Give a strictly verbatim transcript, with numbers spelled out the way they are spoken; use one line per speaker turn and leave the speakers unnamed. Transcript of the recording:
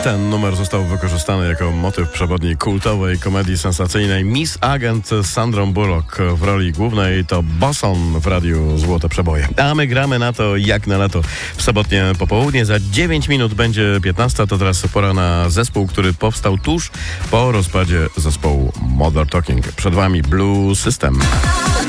Ten numer został wykorzystany jako motyw przewodni kultowej komedii sensacyjnej Miss Agent z Sandrą Bullock w roli głównej. To Bosson w radiu Złote Przeboje. A my gramy na to jak na lato w sobotnie popołudnie. Za dziewięć minut będzie piętnasta. To teraz pora na zespół, który powstał tuż po rozpadzie zespołu Modern Talking. Przed wami Blue System.